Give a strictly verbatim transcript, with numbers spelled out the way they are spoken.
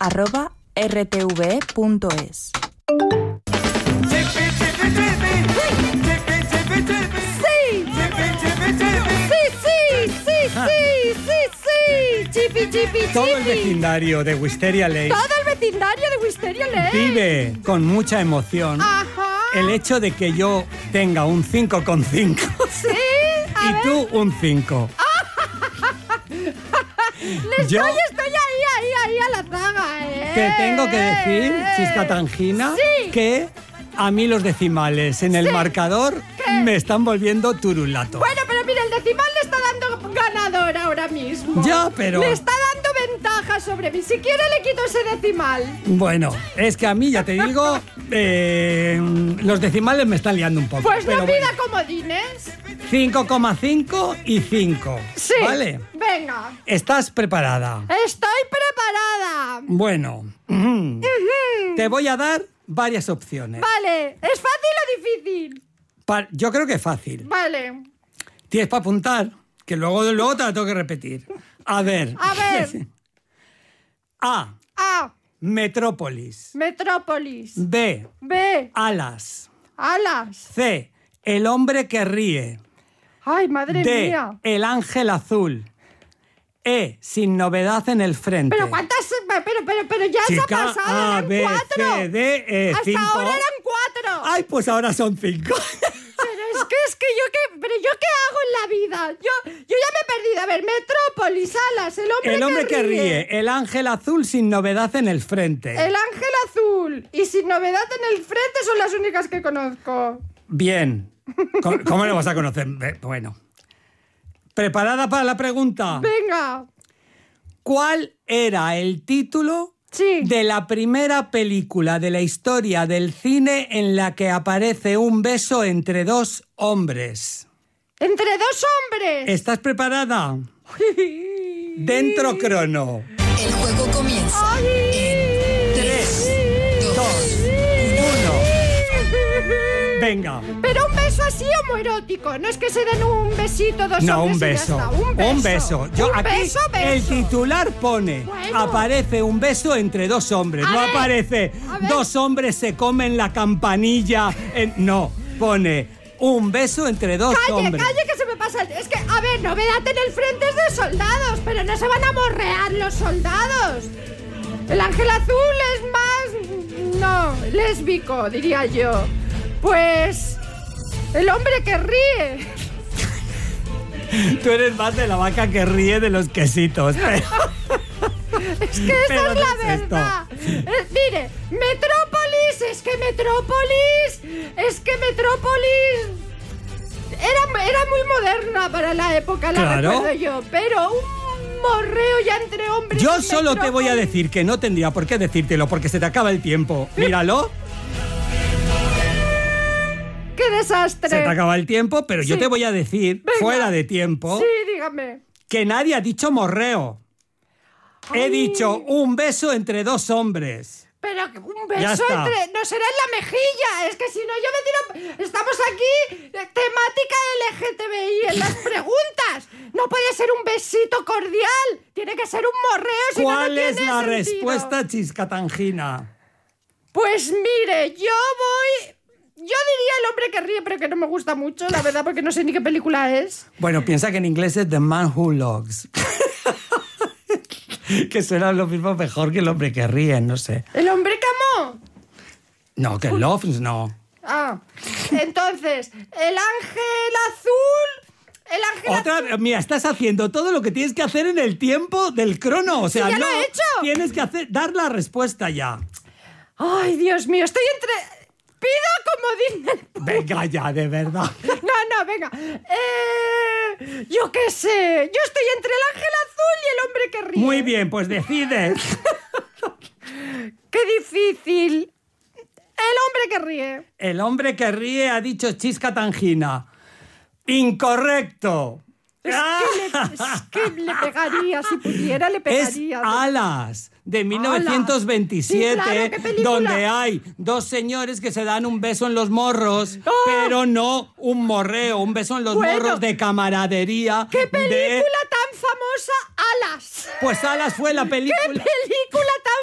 arroba r t v e punto es. Chipi, chipi, chipi. Todo el vecindario de Wisteria Lane Todo el vecindario de Wisteria Lane vive con mucha emoción Ajá. el hecho de que yo tenga un cinco coma cinco Sí, a y ver. tú un cinco. Le yo estoy, estoy ahí, ahí, ahí a la zaga, ¿eh? te tengo que decir, Chisca Tangina, Sí. que a mí los decimales en el Sí. marcador ¿Qué? me están volviendo turulato. Bueno, pero mira, el decimal le está dando ganador ahora mismo. Ya, pero- Le está dando ventaja sobre mí. Si quiere le quito ese decimal. Bueno, es que a mí, ya te digo, eh, los decimales me están liando un poco. Pues pero no pida bueno. comodines. cinco coma cinco y cinco. Sí. ¿Vale? Venga. ¿Estás preparada? Estoy preparada. Bueno, ujú. Te voy a dar varias opciones. Vale. ¿Es fácil o difícil? Pa- Yo creo que es fácil. Vale. Tienes para apuntar, que luego, luego te la tengo que repetir. A ver. A ver. A. A. Metrópolis. Metrópolis. B. B. Alas. Alas. C. El hombre que ríe. Ay, madre D. mía. El ángel azul. E. Sin novedad en el frente. Pero cuántas... Pero, pero, pero ya se ha Chica, pasado. A, Eran B, cuatro. C, D, E, Hasta cinco. ahora eran cuatro. Ay, pues ahora son cinco. Pero es que, es que yo qué... Pero yo qué hago en la vida. Yo, yo ya me he perdido. A ver, Metrópolis, Alas, el hombre, El hombre que, que ríe. El ángel azul sin novedad en el frente. El ángel azul y sin novedad en el frente son las únicas que conozco. Bien. ¿Cómo, cómo lo vas a conocer? Eh, Bueno. ¿Preparada para la pregunta? Venga. ¿Cuál era el título Sí. de la primera película de la historia del cine en la que aparece un beso entre dos hombres? Entre dos hombres. ¿Estás preparada? Dentro crono. El juego comienza en Tres, dos, uno. Venga. Pero un beso así homoerótico. No es que se den un besito dos No, hombres un y ya beso. está. Un beso. Un beso. Yo, Un aquí beso, beso. el titular pone, Bueno. aparece un beso entre dos hombres. A no ver, aparece, a ver. dos hombres se comen la campanilla. en- no, pone un beso entre dos Calle, hombres. calle, que se me pasa. Es que, a ver, novedad en el frente es de soldados, pero no se van a morrear los soldados. El ángel azul es más... No, lésbico, diría yo. Pues... El hombre que ríe. Tú eres más de la vaca que ríe de los quesitos. Pero, Es que esa Pero es no la es esto. verdad. Eh, mire, Metrópolis, es que Metrópolis, es que Metrópolis era, era muy moderna para la época, la Claro. recuerdo yo, pero un morreo ya entre hombres. yo en solo te voy a Metrópolis. decir que no tendría por qué decírtelo porque se te acaba el tiempo. Míralo. ¡Qué desastre! Se te acaba el tiempo, pero yo Sí. te voy a decir, Venga. fuera de tiempo, Sí, dígame. que nadie ha dicho morreo. He Ay. dicho un beso entre dos hombres. Pero un Ya beso está. entre... No será en la mejilla. Es que si no yo me tiro... Estamos aquí, eh, temática L G T B I en las preguntas. No puede ser un besito cordial. Tiene que ser un morreo, si no, no ¿Cuál es tiene la sentido. respuesta, Chisca Tangina? Pues mire, yo voy... Yo diría El hombre que ríe, pero que no me gusta mucho, la verdad, porque no sé ni qué película es. Bueno, piensa que en inglés es The Man Who Loves. Que suena lo mismo mejor que el hombre que ríe, no sé. El hombre que amó. No, que loves no. Ah, entonces, el ángel azul... El ángel Otra, azul... mira, estás haciendo todo lo que tienes que hacer en el tiempo del crono. O sea, ya no lo he hecho. tienes que hacer, dar la respuesta ya. Ay, Dios mío, estoy entre... Pido comodín del público. Venga ya, de verdad. No, no, venga. Eh, yo qué sé. Yo estoy entre el ángel azul y el hombre que ríe. Muy bien, pues decides. Qué difícil. El hombre que ríe. El hombre que ríe ha dicho Chisca Tangina. Incorrecto. Es que, le, es que le pegaría, si pudiera le Es pegaría. Alas, de mil novecientos veintisiete, Sí, claro, ¿qué película? donde hay dos señores que se dan un beso en los morros, ¡Oh! pero no un morreo, un beso en los Bueno. morros de camaradería. ¿Qué película de- tan famosa? Alas. Pues Alas fue la película... ¿Qué película tan